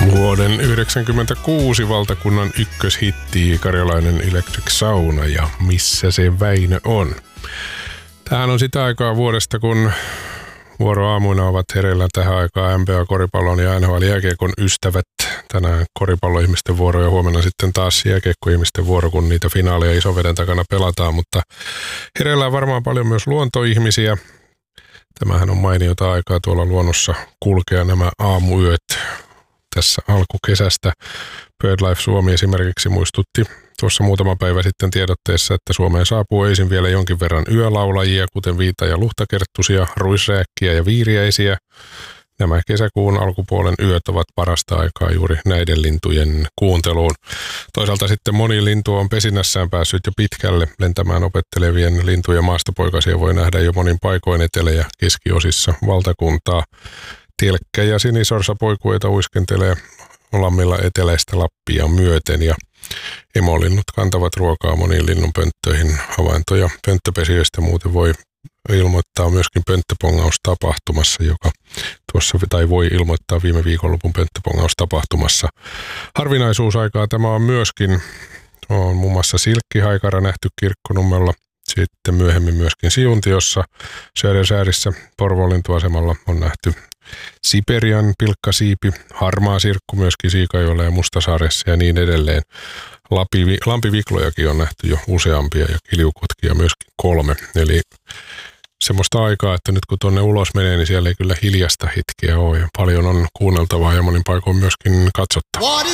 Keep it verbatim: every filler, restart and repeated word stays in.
Vuoden yhdeksänkymmentäkuusi valtakunnan ykköshitti Karjalainen Electric Sauna ja Missä se Väinö on. Tämähän on sitä aikaa vuodesta, kun vuoroaamuina ovat hereillä tähän aikaan N B A-koripallon ja N H L-jääkiekon ystävät. Tänään koripalloihmisten vuoro ja huomenna sitten taas jääkiekkoihmisten vuoro, kun niitä finaaleja isoveden takana pelataan. Mutta hereillä on varmaan paljon myös luontoihmisiä. Tämähän on mainiota aikaa tuolla luonnossa kulkea nämä aamuyöt. Tässä alkukesästä BirdLife Suomi esimerkiksi muistutti tuossa muutama päivä sitten tiedotteessa, että Suomeen saapuu eisin vielä jonkin verran yölaulajia, kuten viita- ja luhtakerttusia, ruisrääkkiä ja viiriäisiä. Nämä kesäkuun alkupuolen yöt ovat parasta aikaa juuri näiden lintujen kuunteluun. Toisaalta sitten moni lintu on pesinnässään päässyt jo pitkälle. Lentämään opettelevien lintujen maastopoikasia voi nähdä jo monin paikoin etelä- ja keskiosissa valtakuntaa. Tilkkä- ja sinisorsapoikueita uiskentelee lammilla eteläistä Lappia myöten ja emolinnut kantavat ruokaa moniin linnunpönttöihin. Havaintoja pönttöpesijöistä muuten voi ilmoittaa myöskin pönttöpongaustapahtumassa, joka tuossa, tai voi ilmoittaa viime viikonlopun pönttöpongaustapahtumassa. Harvinaisuusaikaa tämä on myöskin, on muun muassa silkkihaikara nähty Kirkkonummella, sitten myöhemmin myöskin Siuntiossa, Södersärissä, Porvoolintuasemalla on nähty Siperian pilkkasiipi, harmaa sirkku myöskin Siikajoella ja Mustasaaressa ja niin edelleen. Lapi, lampiviklojakin on nähty jo useampia ja kiljukotkia myöskin kolme. Eli semmoista aikaa, että nyt kun tuonne ulos menee, niin siellä ei kyllä hiljasta hetkeä ole ja paljon on kuunneltavaa ja monin paikoin myöskin katsottavaa.